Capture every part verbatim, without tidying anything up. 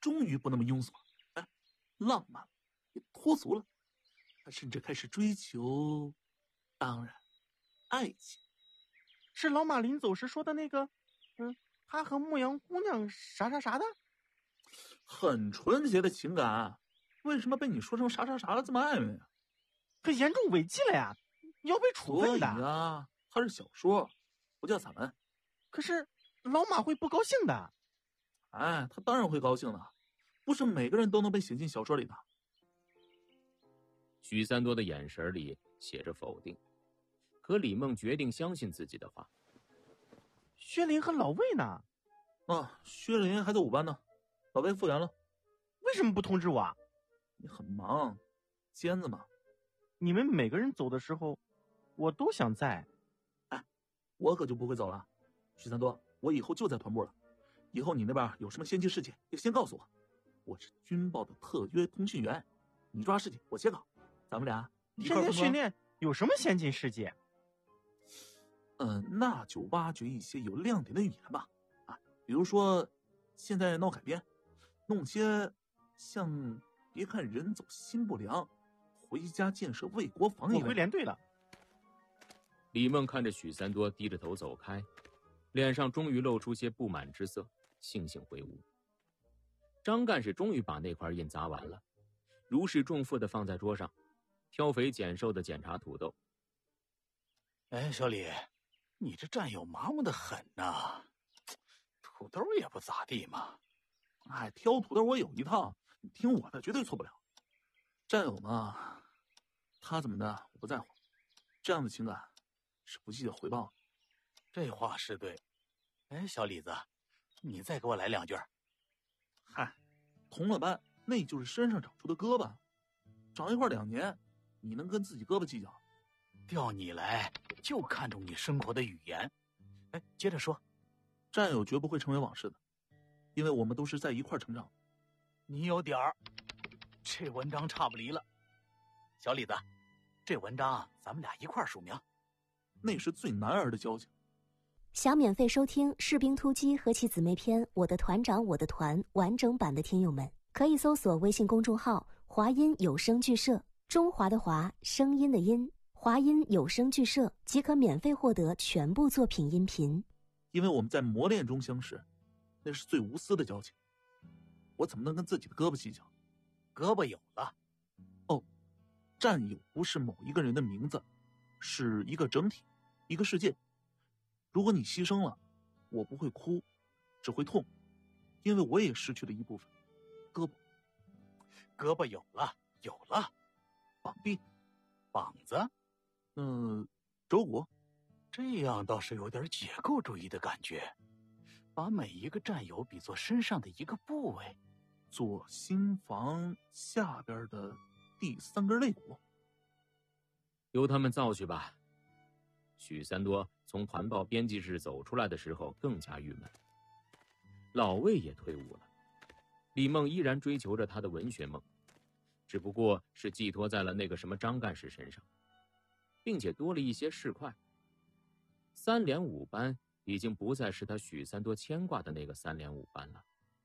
终于不那么庸俗了，哎，浪漫了，也脱俗了。他甚至开始追求，当然，爱情。 是老马临走时说的那个，嗯，他和牧羊姑娘啥啥啥的， 很纯洁的情感，为什么被你说成啥啥啥了这么暧昧啊？ 可严重违纪了呀，你要被处分的。 所以啊，它是小说，不叫散文。 可是老马会不高兴的。 哎，他当然会高兴的，不是每个人都能被写进小说里的。 许三多的眼神里写着否定，可李梦决定相信自己的话。 薛林和老魏呢？ 啊，薛林还在五班呢，老魏复员了。 为什么不通知我啊？ 你很忙，尖子嘛。 你们每个人走的时候，我都想在。 哎，我可就不会走了。许三多，我以后就在团部了。以后你那边有什么先进事情，也先告诉我。我是军报的特约通讯员，你抓事情我写稿，咱们俩一块天天训练有什么先进事迹？ 嗯、呃，那就挖掘一些有亮点的语言吧。啊，比如说，现在闹改编，弄些像别看人走心不凉，回家建设为国防一类。 我回连队了。 李梦看着许三多低着头走开，脸上终于露出些不满之色，悻悻回屋。张干事终于把那块印砸完了，如释重负地放在桌上，挑肥拣瘦地检查土豆。 哎，小李，你这战友麻木得很呐、啊，土豆也不咋地嘛。 哎，挑土豆我有一套，你听我的，绝对错不了。战友嘛，他怎么的我不在乎，这样的情感是不计较回报的。 这话是对。哎，小李子，你再给我来两句。 嗨，同了班，那就是身上长出的胳膊，长一块两年，你能跟自己胳膊计较？ 调你来就看重你生活的语言。哎，接着说。 战友绝不会成为往事的，因为我们都是在一块成长。 你有点儿，这文章差不离了。小李子，这文章咱们俩一块署名。 那是最男儿的交情。 想免费收听《士兵突击》和其姊妹篇《我的团长我的团》完整版的听友们，可以搜索微信公众号华音有声剧社，中华的华，声音的音，华音有声剧社，即可免费获得全部作品音频。 因为我们在磨练中相识，那是最无私的交情，我怎么能跟自己的胳膊计较？ 胳膊有了。 哦，战友不是某一个人的名字，是一个整体，一个世界。如果你牺牲了，我不会哭，只会痛，因为我也失去了一部分胳膊。 胳膊有了，有了。 膀臂， 膀子， 嗯，肘骨。 这样倒是有点解构主义的感觉，把每一个战友比作身上的一个部位， 左心房下边的第三根肋骨。 由他们造去吧。许三多从团报编辑室走出来的时候更加郁闷。老魏也退伍了，李梦依然追求着他的文学梦，只不过是寄托在了那个什么张干事身上，并且多了一些市侩。三连五班已经不再是他许三多牵挂的那个三连五班了。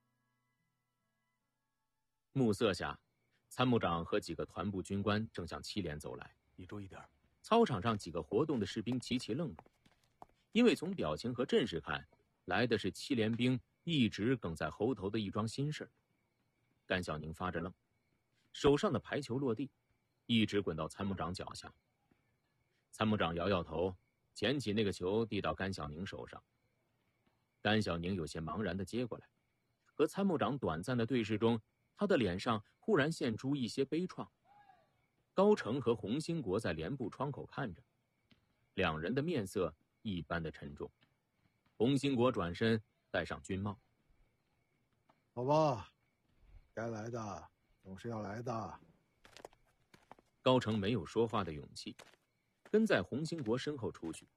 暮色下，参谋长和几个团部军官正向七连走来。 你注意点。 操场上几个活动的士兵齐齐愣住，因为从表情和阵势看，来的是七连兵一直梗在喉头的一桩心事。甘小宁发着愣，手上的排球落地，一直滚到参谋长脚下。参谋长摇摇头，捡起那个球递到甘小宁手上。甘小宁有些茫然地接过来，和参谋长短暂的对视中，他的脸上忽然现出一些悲怆。高成和洪兴国在连部窗口看着，两人的面色一般的沉重。洪兴国转身戴上军帽。 好吧，该来的总是要来的。 高成没有说话的勇气，跟在洪兴国身后出去。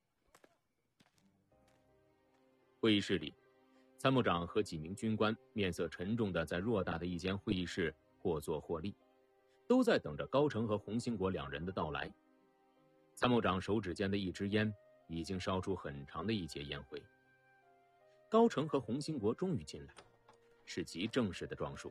会议室里，参谋长和几名军官面色沉重地在偌大的一间会议室或坐或立，都在等着高成和洪兴国两人的到来。参谋长手指间的一支烟已经烧出很长的一截烟灰。高成和洪兴国终于进来，是极正式的装束。